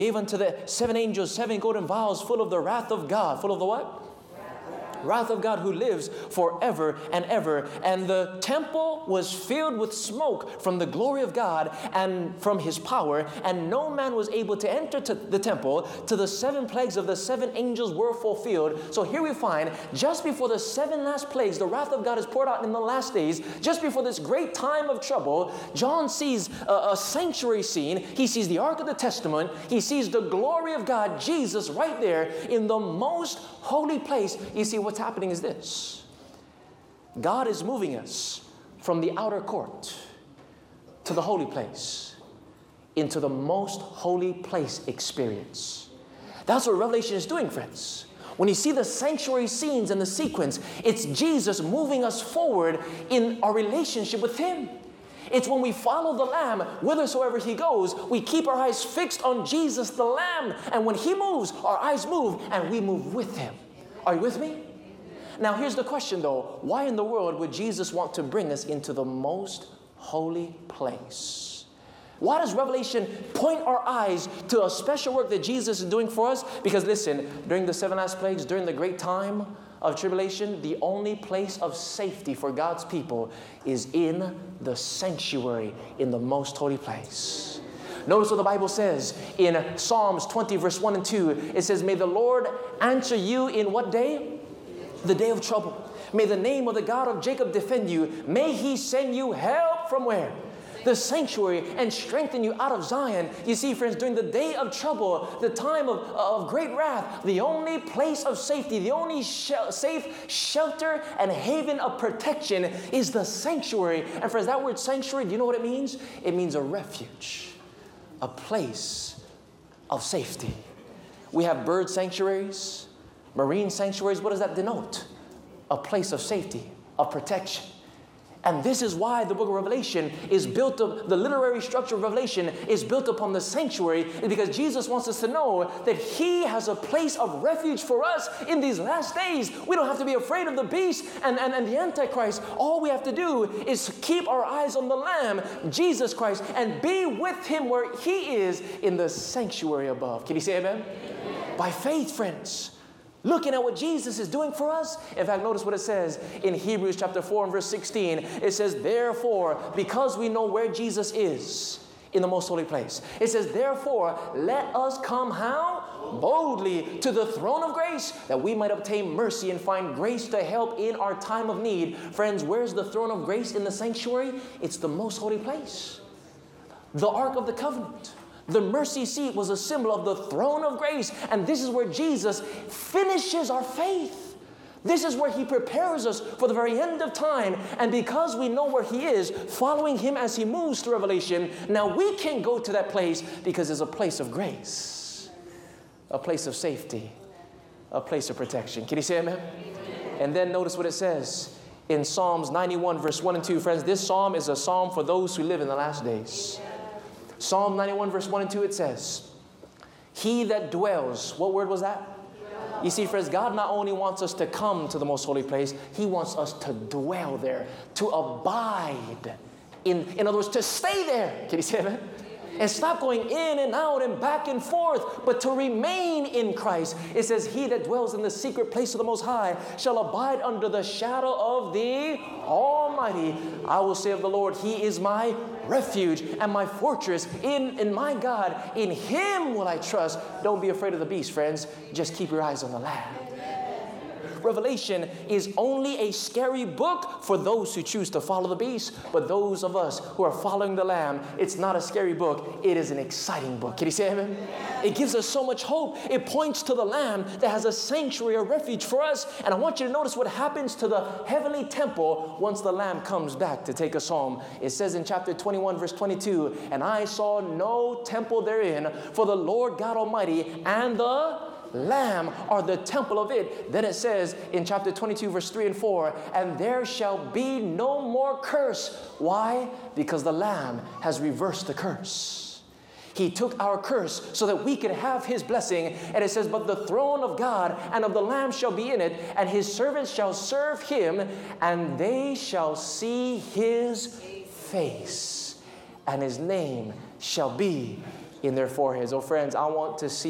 gave unto the 7 angels 7 golden vials full of the wrath of God. Full of the what? Wrath of God, who lives forever and ever. And the temple was filled with smoke from the glory of God and from his power, and no man was able to enter to the temple till the 7 plagues of the 7 angels were fulfilled. So here we find, just before the 7 last plagues, the wrath of God is poured out in the last days. Just before this great time of trouble, John sees a sanctuary scene. He sees the Ark of the Testament. He sees the glory of God, Jesus, right there in the most holy place. You see, what's happening is this. God is moving us from the outer court to the holy place, into the most holy place experience. That's what Revelation is doing, friends. When you see the sanctuary scenes and the sequence, it's Jesus moving us forward in our relationship with him. It's when we follow the Lamb, whithersoever he goes, we keep our eyes fixed on Jesus the Lamb. And when he moves, our eyes move and we move with him. Are you with me? Now here's the question though. Why in the world would Jesus want to bring us into the most holy place? Why does Revelation point our eyes to a special work that Jesus is doing for us? Because listen, during the 7 last plagues, during the great time of tribulation, the only place of safety for God's people is in the sanctuary, in the most holy place. Notice what the Bible says in Psalms 20 verse 1 and 2. It says, may the Lord answer you in what day? The day of trouble. May the name of the God of Jacob defend you. May he send you help from where? The sanctuary, and strengthen you out of Zion. You see, friends, during the day of trouble, the time of great wrath, the only place of safety, the only safe shelter and haven of protection is the sanctuary. And friends, that word sanctuary, do you know what it means? It means a refuge, a place of safety. We have bird sanctuaries, marine sanctuaries. What does that denote? A place of safety, of protection. And this is why the book of Revelation is built up, the literary structure of Revelation is built upon the sanctuary, because Jesus wants us to know that he has a place of refuge for us in these last days. We don't have to be afraid of the beast and the Antichrist. All we have to do is keep our eyes on the Lamb, Jesus Christ, and be with him where he is in the sanctuary above. Can you say amen? Amen. By faith, friends. Looking at what Jesus is doing for us. In fact, notice what it says in Hebrews chapter 4 and verse 16. It says, therefore, because we know where Jesus is in the most holy place. It says, therefore, let us come how? Boldly to the throne of grace, that we might obtain mercy and find grace to help in our time of need. Friends, where's the throne of grace in the sanctuary? It's the most holy place. The Ark of the Covenant. The mercy seat was a symbol of the throne of grace. And this is where Jesus finishes our faith. This is where he prepares us for the very end of time. And because we know where he is, following him as he moves through Revelation, now we can go to that place because it's a place of grace, a place of safety, a place of protection. Can you say amen? And then notice what it says in Psalms 91 verse 1 and 2. Friends, this psalm is a psalm for those who live in the last days. Psalm 91 verse 1 and 2, it says, he that dwells, what word was that? You see, friends, God not only wants us to come to the most holy place, he wants us to dwell there, to abide. In other words, to stay there. Can you say that? And stop going in and out and back and forth, but to remain in Christ. It says, he that dwells in the secret place of the Most High shall abide under the shadow of the Almighty. I will say of the Lord, he is my refuge and my fortress, in my God. In him will I trust. Don't be afraid of the beast, friends. Just keep your eyes on the Lamb. Revelation is only a scary book for those who choose to follow the beast, but those of us who are following the Lamb, it's not a scary book. It is an exciting book. Can you say amen? It gives us so much hope. It points to the Lamb that has a sanctuary, a refuge for us. And I want you to notice what happens to the heavenly temple once the Lamb comes back to take us home. It says in chapter 21 verse 22, and I saw no temple therein, for the Lord God Almighty and the Lamb are the temple of it. Then it says in chapter 22 verse 3 and 4, and there shall be no more curse. Why? Because the Lamb has reversed the curse. He took our curse so that we could have his blessing. And it says, but the throne of God and of the Lamb shall be in it, and his servants shall serve him, and they shall see his face, and his name shall be in their foreheads. Oh, friends, I want to see